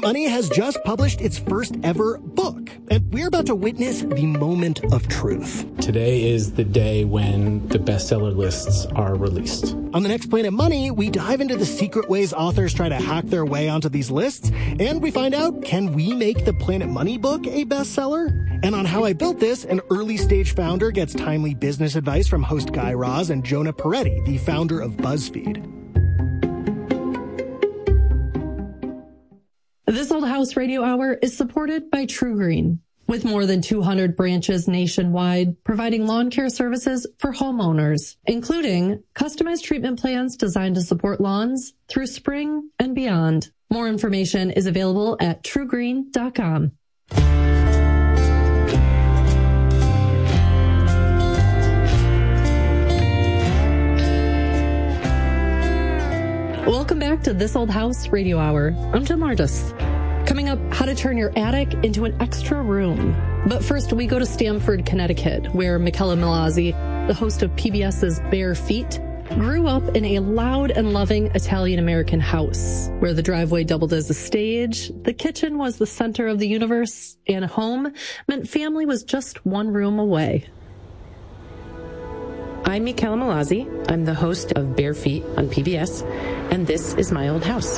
Money has just published its first ever book, and we're about to witness the moment of truth. Today is the day when the bestseller lists are released. On the next Planet Money, we dive into the secret ways authors try to hack their way onto these lists, and we find out, can we make the Planet Money book a bestseller? And on How I Built This, an early-stage founder gets timely business advice from host Guy Raz and Jonah Peretti, the founder of BuzzFeed. This Old House Radio Hour is supported by True Green. With more than 200 branches nationwide, providing lawn care services for homeowners, including customized treatment plans designed to support lawns through spring and beyond. More information is available at truegreen.com. Welcome back to This Old House Radio Hour. I'm Jen Largis. Coming up, how to turn your attic into an extra room. But first, we go to Stamford, Connecticut, where Michela Milazzi, the host of PBS's Bare Feet, grew up in a loud and loving Italian-American house, where the driveway doubled as a stage, the kitchen was the center of the universe, and home meant family was just one room away. I'm Michela Milazzi. I'm the host of Bare Feet on PBS, and this is my old house.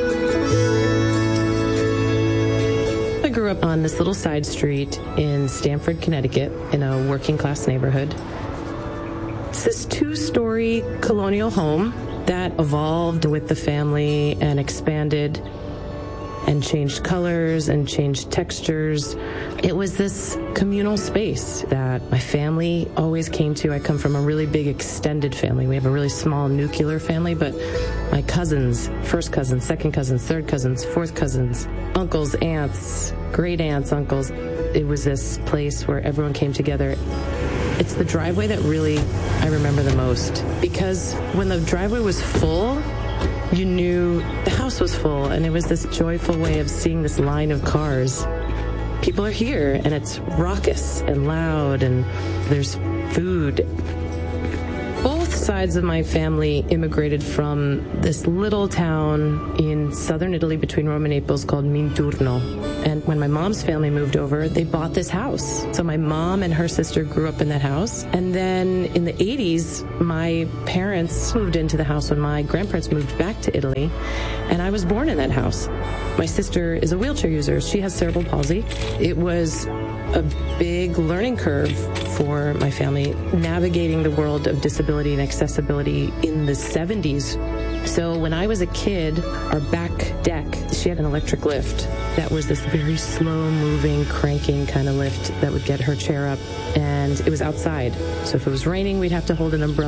I grew up on this little side street in Stamford, Connecticut, in a working-class neighborhood. It's this two-story colonial home that evolved with the family and expanded and changed colors and changed textures. It was this communal space that my family always came to. I come from a really big extended family. We have a really small nuclear family, but my cousins, first cousins, second cousins, third cousins, fourth cousins, uncles, aunts, great aunts, uncles. It was this place where everyone came together. It's the driveway that really I remember the most, because when the driveway was full, you knew the house was full, and it was this joyful way of seeing this line of cars. People are here, and it's raucous and loud, and there's food. Both sides of my family immigrated from this little town in southern Italy between Rome and Naples called Minturno. And when my mom's family moved over, they bought this house. So my mom and her sister grew up in that house. And then in the 80s, my parents moved into the house when my grandparents moved back to Italy. And I was born in that house. My sister is a wheelchair user. She has cerebral palsy. It was a big learning curve for my family, navigating the world of disability and accessibility in the 70s. So when I was a kid, our back deck, she had an electric lift that was this very slow-moving, cranking kind of lift that would get her chair up, and it was outside. So if it was raining, we'd have to hold an umbrella.